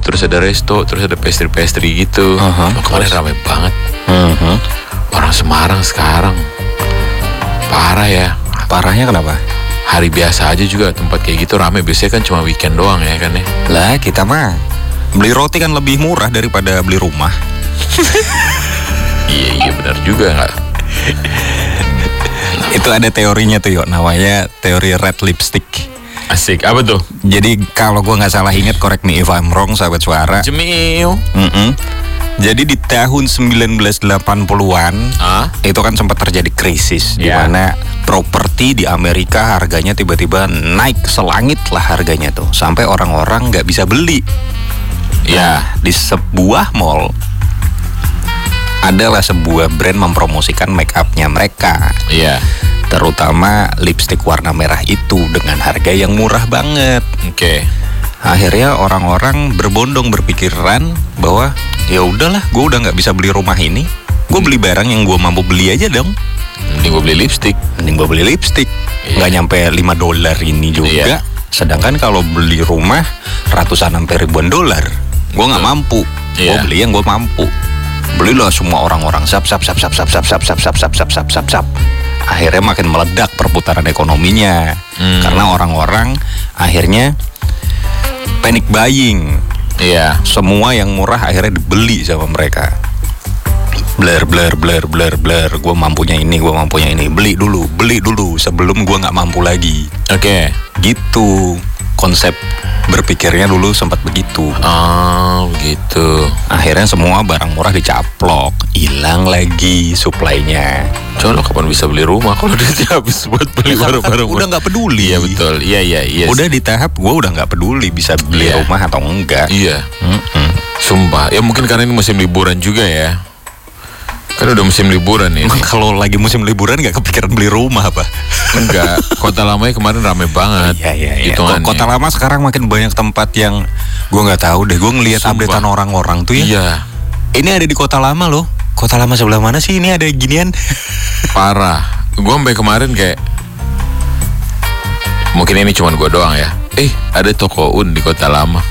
terus ada resto, terus ada pastry gitu. Kemarin rame banget. Orang Semarang sekarang parah ya. Parahnya kenapa? Hari biasa aja juga tempat kayak gitu rame. Biasanya kan cuma weekend doang ya kan ya. Lah kita mah beli roti kan lebih murah daripada beli rumah. Iya benar juga nggak? Itu ada teorinya tuh yuk, namanya teori red lipstick. Asik, apa tuh? Jadi kalau gue nggak salah ingat, correct me if I'm wrong, sahabat suara. Cemil. Jadi di tahun 1980-an itu kan sempat terjadi krisis di mana properti di Amerika harganya tiba-tiba naik selangit lah harganya tuh, sampai orang-orang nggak bisa beli. Nah, di sebuah mall adalah sebuah brand mempromosikan make upnya mereka. Terutama lipstick warna merah itu dengan harga yang murah banget. Akhirnya orang-orang berbondong berpikiran bahwa ya udahlah, gue udah nggak bisa beli rumah ini, gue beli barang yang gue mampu beli aja dong. Mending gue beli lipstick. Nggak nyampe $5 ini juga. Sedangkan kalau beli rumah ratusan sampai ribuan dolar, gue nggak mampu. Gue beli yang gue mampu. Belilah semua orang-orang sap. Akhirnya makin meledak perputaran ekonominya. Karena orang-orang akhirnya panic buying. Semua yang murah akhirnya dibeli sama mereka. Bler. Gue mampunya ini. Beli dulu sebelum gue nggak mampu lagi. Gitu konsep berpikirnya dulu, sempat begitu. Begitu. Akhirnya semua barang murah dicaplok, hilang lagi suplainya. Coba lo kapan bisa beli rumah kalau duitnya habis buat beli barang-barang? Udah nggak peduli. Iya betul. Iya. Udah di tahap gue udah nggak peduli bisa beli rumah atau enggak. Sumpah. Ya mungkin karena ini musim liburan juga ya. Kan udah musim liburan nih. Kalau lagi musim liburan nggak kepikiran beli rumah apa? Enggak. Kota Lamanya kemarin rame banget. Iya. Kota Lama sekarang makin banyak tempat yang gue nggak tahu deh. Gue ngelihat updatean orang-orang tuh ya. Iya. Ini ada di Kota Lama loh. Kota Lama sebelah mana sih? Ini ada ginian. Parah. Gue sampai kemarin kayak, mungkin ini cuman gue doang ya. Ada toko Un di Kota Lama.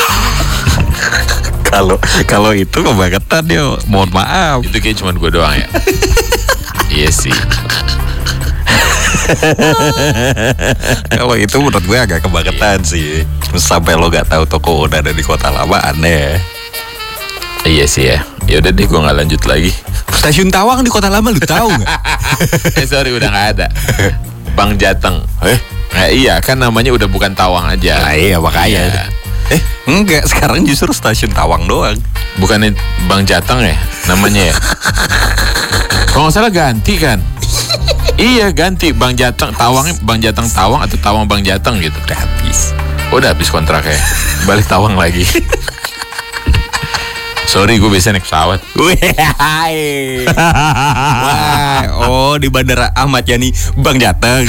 Kalau itu kebangetan yo, mohon maaf. Itu kayak cuman gue doang ya. Iya sih. Kalau itu menurut gue agak kebangetan sih. Sampai lo gak tahu toko udah ada di Kota Lama, aneh. Iya sih ya. Ya udah deh, gue nggak lanjut lagi. Stasiun Tawang di Kota Lama lu tahu nggak? Sorry, udah nggak ada. Bang Jateng. Iya kan namanya udah bukan Tawang aja. Nah, iya makanya. Enggak, sekarang justru Stasiun Tawang doang. Bukannya Bang Jateng ya namanya ya? Kalau nggak salah ganti kan? Iya ganti, Bang Jateng Tawang, Bang Jateng Tawang atau Tawang Bang Jateng gitu. Udah habis kontraknya, balik Tawang lagi. Sorry, gue biasa naik pesawat. Oh, di Bandara Ahmad Yani Bang Jateng.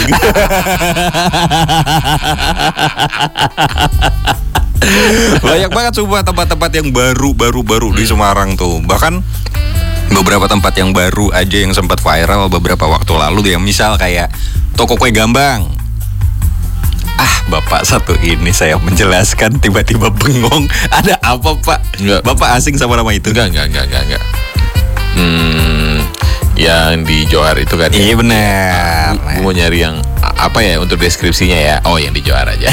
Banyak banget sumpah tempat-tempat yang baru di Semarang tuh. Bahkan beberapa tempat yang baru aja yang sempat viral beberapa waktu lalu, yang misal kayak toko kue Gambang. Bapak satu ini saya menjelaskan tiba-tiba bengong. Ada apa Pak? Enggak. Bapak asing sama nama itu? Enggak. Yang di Johar itu kan? Iya benar. Gue mau nyari yang apa ya untuk deskripsinya ya? Oh, yang di Johar aja.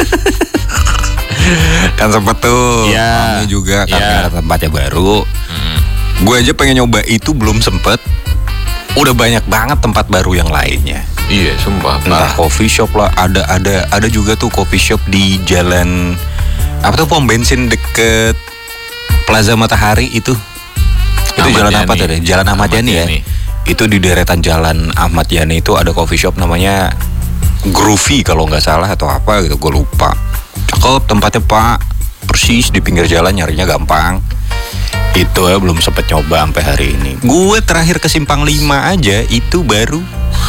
Kan sempat tuh namanya juga karena ada tempatnya baru. Gue aja pengen nyoba itu belum sempet. Udah banyak banget tempat baru yang lainnya. Iya, sumpah. Entah coffee shop lah, ada juga tuh coffee shop di jalan apa tuh, pom bensin deket Plaza Matahari itu. Itu Ahmad jalan Yani. apa tuh deh? Jalan Ahmad Yani ya. Itu di deretan jalan Ahmad Yani itu ada coffee shop namanya Groovy kalau nggak salah atau apa gitu, gue lupa. Cakep tempatnya Pak, persis di pinggir jalan, nyarinya gampang. Itu ya belum sempet nyoba sampai hari ini. Gue terakhir ke Simpang 5 aja itu baru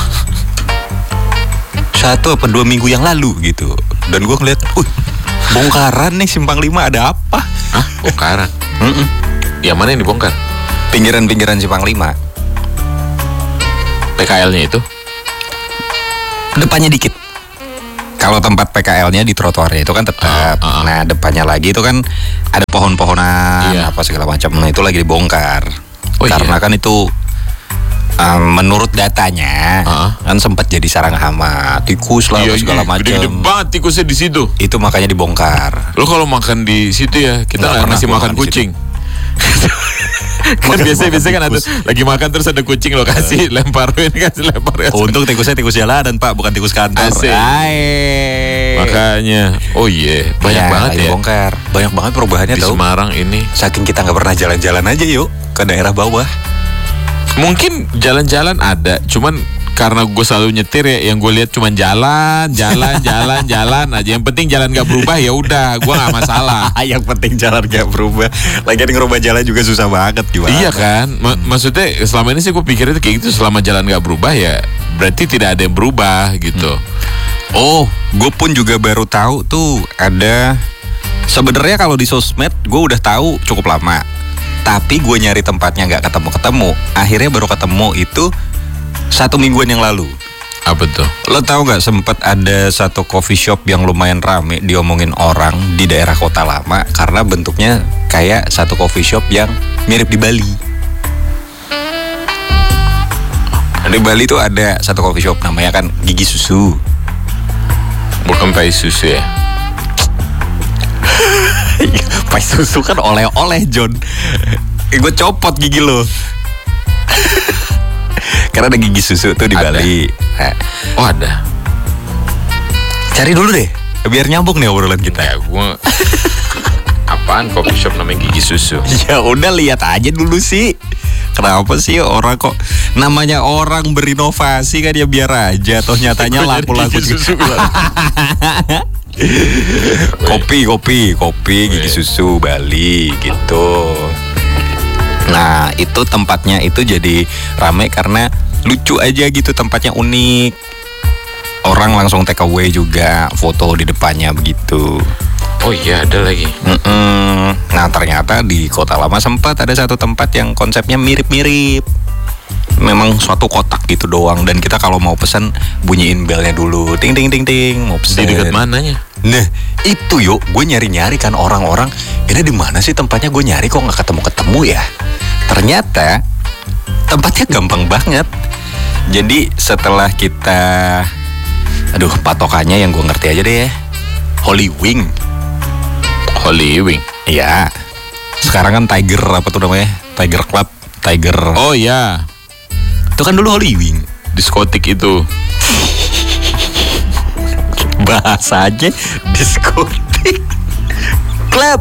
1 apa 2 minggu yang lalu gitu. Dan gue ngeliat, bongkaran nih Simpang 5, ada apa? Hah? Bongkaran? Yang mana yang dibongkar? Pinggiran-pinggiran Simpang 5. PKL-nya itu? Depannya dikit. Kalau tempat PKL-nya di trotoarnya itu kan tetap. Nah, depannya lagi itu kan ada pohon-pohonan apa segala macam. Nah, itu lagi dibongkar. Karena kan itu menurut datanya kan sempat jadi sarang hama, tikus lah segala macam. Gede banget tikusnya di situ. Itu makanya dibongkar. Lo kalau makan di situ ya, kita nggak ngasih makan kucing. Kan biasanya kan ada lagi makan terus ada kucing lo kasih lemparin. Untung tikusnya tikus jalanan Pak, bukan tikus kantor. Makanya banyak banget ya dibongkar. Banyak banget perubahannya di Semarang ini. Saking kita nggak pernah jalan-jalan aja yuk ke daerah bawah. Mungkin jalan-jalan ada, cuman karena gue selalu nyetir ya, yang gue lihat cuman jalan aja. Yang penting jalan gak berubah ya udah, gue gak masalah. Yang penting jalan gak berubah. Lagian ngerubah jalan juga susah banget gimana? Iya kan, maksudnya selama ini sih gue pikir itu kayak gitu, selama jalan gak berubah ya berarti tidak ada yang berubah gitu. Oh, gue pun juga baru tahu tuh ada. Sebenarnya kalau di sosmed gue udah tahu cukup lama, tapi gue nyari tempatnya nggak ketemu. Akhirnya baru ketemu itu 1 mingguan yang lalu. Apa tuh? Lo tahu nggak, sempat ada satu coffee shop yang lumayan rame diomongin orang di daerah Kota Lama karena bentuknya kayak satu coffee shop yang mirip di Bali. Di Bali tuh ada satu coffee shop namanya kan Gigi Susu. Bukan pai susu ya? Pai susu kan oleh-oleh John. Gue copot gigi lo. Karena ada Gigi Susu tuh di Bali. Oh ada. Cari dulu deh, biar nyambung nih obrolan kita. Ya gue apaan coffee shop namanya Gigi Susu? Ya udah lihat aja dulu sih. Kenapa sih orang kok namanya orang berinovasi kan ya biar aja. Toh nyatanya laku-laku susu. Kopi Gigi Susu Bali gitu. Nah itu tempatnya itu jadi rame karena lucu aja gitu, tempatnya unik. Orang langsung take away juga, foto di depannya begitu. Oh iya ada lagi. Nah ternyata di Kota Lama sempat ada satu tempat yang konsepnya mirip-mirip. Memang suatu kotak gitu doang, dan kita kalau mau pesan bunyiin belnya dulu, ting ting ting ting, mau pesen. Di dekat mananya? Nah itu yuk, gue nyari-nyari kan orang-orang, ini di mana sih tempatnya, gue nyari kok nggak ketemu-ketemu ya. Ternyata tempatnya gampang banget. Jadi setelah kita, patokannya yang gue ngerti aja deh, Holy Wing. Iya. Sekarang kan Tiger apa tuh namanya? Tiger Club, Tiger. Oh iya. Itu kan dulu Holy Wing. Diskotik itu. Bahasanya diskotik. Club.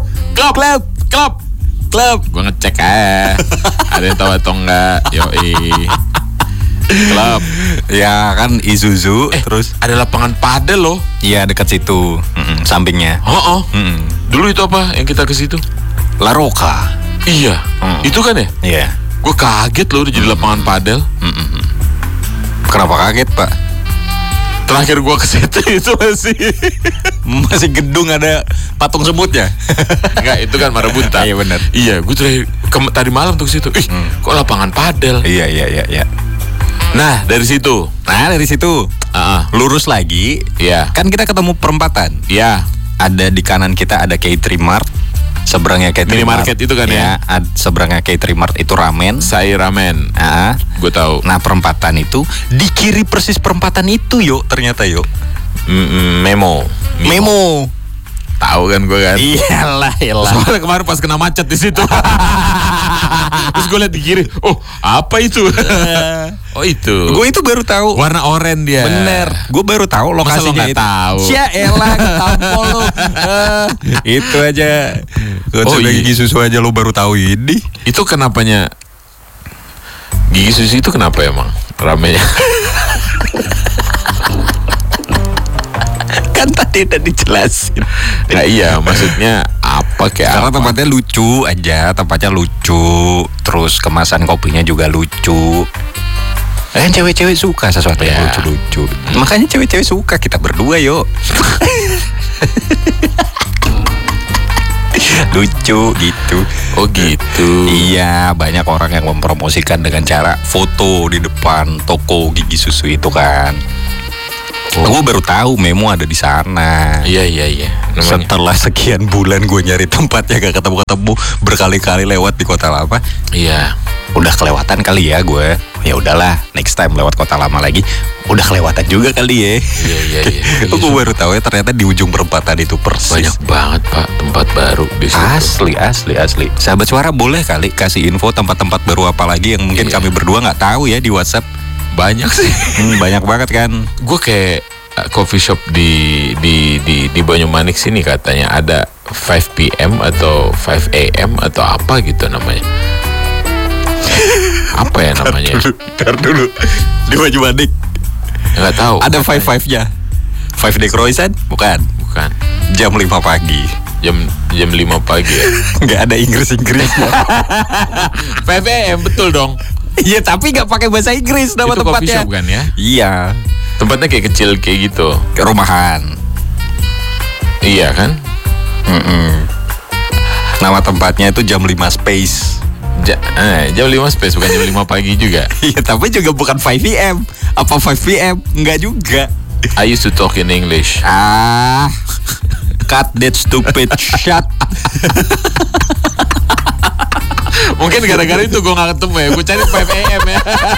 Gue ngecek aja. Ada yang tahu atau enggak? Yoi. Club. Ya kan Isuzu. Terus ada lapangan padel loh. Iya dekat situ, sampingnya. Dulu itu apa yang kita ke situ? La Roca. Iya. Itu kan ya? Iya. Gue kaget loh udah jadi lapangan padel. Kenapa kaget Pak? Terakhir gue ke situ itu masih gedung ada patung semutnya. Enggak, itu kan Marabunta. Iya benar. Iya, gue tadi malam tuh ke situ. Kok lapangan padel? Iya. Nah, dari situ. Lurus lagi. Iya. Kan kita ketemu perempatan. Iya. Ada di kanan kita ada K3 Mart. Seberangnya K3 Minimarket itu kan ya? Seberangnya K3 Mart itu ramen. Saya ramen. Gue tahu. Nah perempatan itu di kiri persis perempatan itu yuk, ternyata yuk. Memo. Tahu kan gue kan? Iyalah. Soalnya kemarin pas kena macet di situ. Terus gue liat di kiri, oh apa itu? Oh itu. Gue itu baru tahu. Warna oranye dia. Bener. Gue baru tahu lokasinya itu. Tahu. Ya elah, ketampol lu. Itu aja. Gigi Susu aja lu baru tahu ini. Itu kenapanya? Gigi Susu itu kenapa emang ramenya? Kan tadi udah dijelasin. Nah iya, maksudnya apa kayak? Karena tempatnya lucu aja, terus kemasan kopinya juga lucu. Cewek-cewek suka sesuatu yang lucu-lucu. Makanya cewek-cewek suka kita berdua yuk. Lucu gitu. Oh gitu. Iya, banyak orang yang mempromosikan dengan cara foto di depan toko Gigi Susu itu kan. Gue baru tahu Memo ada di sana. Iya. Namanya. Setelah sekian bulan gue nyari tempatnya gak ketemu-ketemu, berkali-kali lewat di Kota Lama. Iya. Udah kelewatan kali ya gue. Ya udahlah, next time lewat Kota Lama lagi. Udah kelewatan juga kali ya. Iya. Gue baru tahu ya ternyata di ujung perempatan itu persis. Banyak banget Pak tempat baru di situ. Asli. Sahabat Suara boleh kali kasih info tempat-tempat baru apa lagi yang mungkin kami berdua nggak tahu ya di WhatsApp. Banyak sih. Banyak banget kan. Gue kayak coffee shop di Banyumanik sini katanya ada 5 PM atau 5 AM atau apa gitu namanya. Apa ya namanya? Ntar dulu. Di Banyumanik. Nggak tahu. Ada 5-5-nya. 5 Day Croissant? Bukan. Jam 5 pagi. Jam 5 pagi ya. Nggak ada Inggris-Inggrisnya. 5 AM betul dong. Iya tapi nggak pakai bahasa Inggris nama Itu tempatnya. coffee shop kan ya? Iya. Tempatnya kayak kecil kayak gitu. Kayak rumahan. Iya kan? Nama tempatnya itu Jam 5 Space. Jam 5 space bukan jam 5 pagi juga. Iya tapi juga bukan 5 PM. Apa 5 PM? Nggak juga. I used to talk in English. Cut that stupid shit. Mungkin gara-gara itu gue gak ketemu ya. Gue cari 5 AM ya.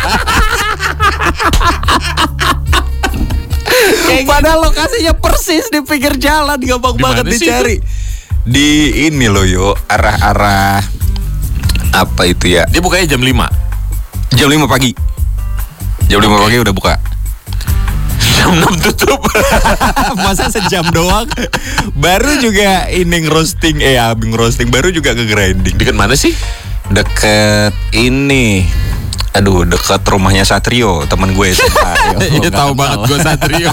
Padahal lokasinya persis di pinggir jalan, gampang banget dicari. Di ini loh yo, arah-arah apa itu ya? Dia bukanya jam 5. Jam 5 pagi. Jam 5 pagi udah buka. Jam 6 tutup. Masa sejam doang? Baru juga ining roasting, abing roasting, baru juga nge-grinding. Dekat mana sih? Deket ini. Aduh, deket rumahnya Satrio, temen gue SMA. Iya tahu banget gue Satrio.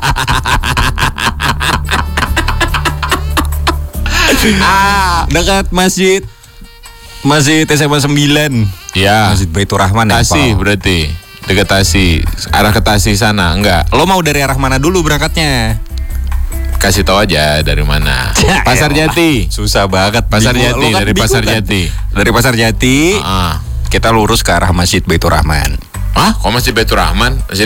Dekat masjid SMA 9. Ya. Masjid Baitur Rahman ya. Tasih berarti. Dekat Tasih. Arah ke Tasih sana, enggak? Lo mau dari arah mana dulu berangkatnya? Kasih tahu aja dari mana. Pasar Jati. Susah banget. Pasar Jati, dari Pasar Jati. Dari Pasar Jati. Kita lurus ke arah Masjid Baitur Rahman. Kok Masjid Baitur Rahman? Masjid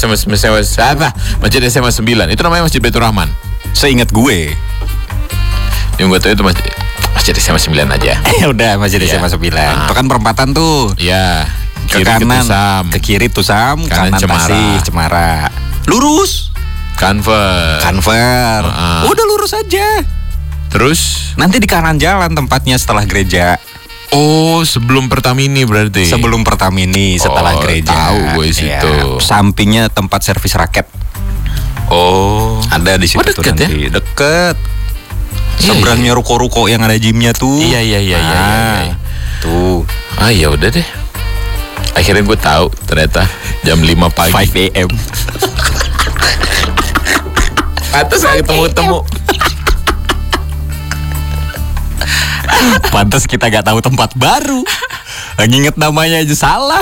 SMA 9. Itu namanya Masjid Baitur Rahman. Seingat gue. Yang gue tahu itu Masjid SMA 9 aja. Udah Masjid SMA 9. Itu kan perempatan tuh. Iya. Ke kanan, ke kiri Tusam, kanan Tasih, Cemara. Lurus. Convert. Udah lurus aja. Terus? Nanti di kanan jalan tempatnya setelah gereja. Oh, sebelum Pertamini berarti. Sebelum Pertamini, setelah gereja. Tahu gue situ. Sampingnya tempat servis raket. Oh, ada di situ tuh deket nanti. Ya? Deket. Seberangnya ruko-ruko yang ada gymnya tuh. Iya. Tuh. Ya udah deh. Akhirnya gue tahu ternyata jam 5 pagi. 5 AM. Pantes gak ketemu-ketemu. Pantes kita gak tahu tempat baru. Nginget namanya aja salah.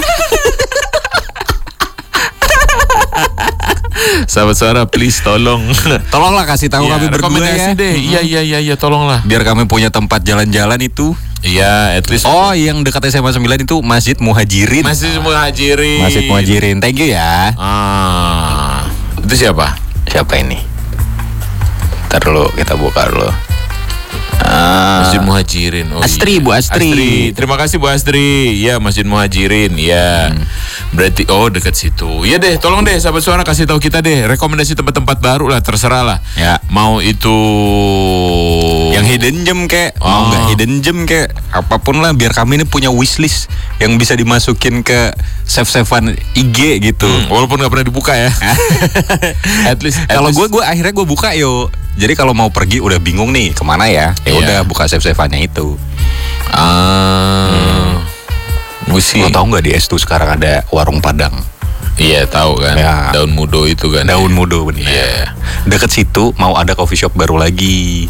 Sahabat Suara, please tolonglah kasih tahu kami berdua ya. Deh. Iya, tolonglah. Biar kami punya tempat jalan-jalan itu. Iya, at least. Oh, yang dekat SMA 9 itu Masjid Muhajirin. Masjid Muhajirin. Thank you ya. Itu siapa? Siapa ini? Ntar dulu kita buka dulu. Masjid Muhajirin. Astri, Bu Astri. Terima kasih Bu Astri. Ya, Masjid Muhajirin. Ya. Berarti dekat situ. Ya deh, tolong deh sahabat Suara kasih tahu kita deh rekomendasi tempat-tempat baru lah, terserah lah. Ya. Mau itu yang hidden gem kek, mau nggak hidden gem kek, apapun lah biar kami ini punya wishlist yang bisa dimasukin ke save-savean IG gitu. Walaupun nggak pernah dibuka ya. At least kalau gue akhirnya gue buka yo. Jadi kalau mau pergi udah bingung nih kemana ya, udah buka save-saveannya itu. Lo tau nggak di S2 sekarang ada warung Padang? Iya tahu kan. Ya. Daun Mudo itu kan. Daun Mudo bener. Yeah. Deket situ mau ada coffee shop baru lagi.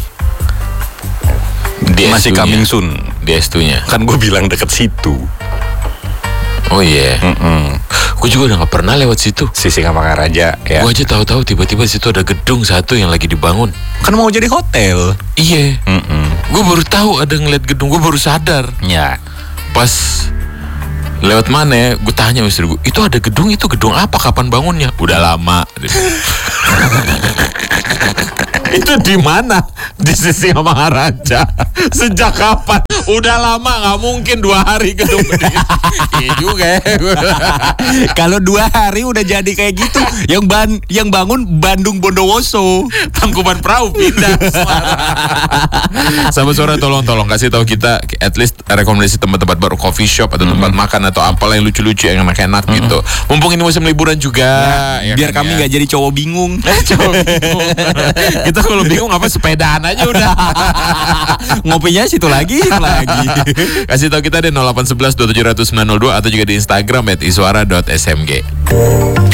Masih coming soon. Di S2-nya. Kan gue bilang deket situ. Oh iya. Gue juga udah gak pernah lewat situ. Sisi Kamangaraja ya. Gue aja tahu-tahu tiba-tiba situ ada gedung satu yang lagi dibangun. Kan mau jadi hotel. Iya. Gue baru tahu ada ngeliat gedung. Gue baru sadar. Ya. Pas Lewat mana ya? Gue tanya istri gue, itu ada gedung, itu gedung apa? Kapan bangunnya? Udah lama. Itu di mana? Di sisi Maharaja. Sejak kapan? Udah lama, nggak mungkin 2 hari gedung berdiri. Iya juga ya. Kalau 2 hari udah jadi kayak gitu, yang bangun Bandung Bondowoso. Tangkuban Perahu pindah. Sahabat Suara, tolong kasih tahu kita at least rekomendasi tempat-tempat baru, coffee shop atau tempat makan atau apalah yang lucu-lucu, yang enak-enak gitu. Mumpung ini musim liburan juga, ya biar kan, kami nggak jadi cowok bingung. Cowok bingung. Kita kalau bingung apa, sepedaan aja udah. Ngopinya situ lagi. Kasih tahu kita di 0811 2700 902 atau juga di Instagram @iswara.smg.